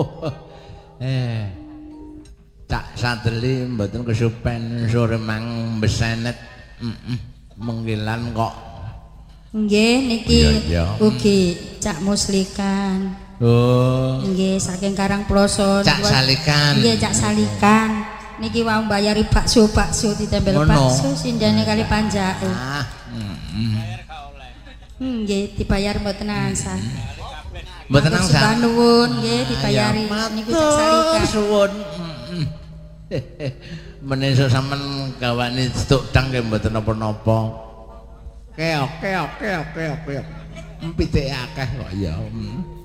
Cak Sadeli mboten kesupen sore mang besenet. Mengkilan kok. Nggih niki ugi Cak Muslikan. Oh. Nggih saking Karangploso. Cak Salikan. Nggih Cak Salikan. Niki wau mbayari bakso ditempel bakso sindane kali panjake. Nggih dibayar mboten angsan. Mboten angsan. Nuwun nggih dibayari niku Cak Salikan. Suwun. Menika sampean gawani tukdang nggih mboten napa-napa. Keok. Empite akeh kok ya.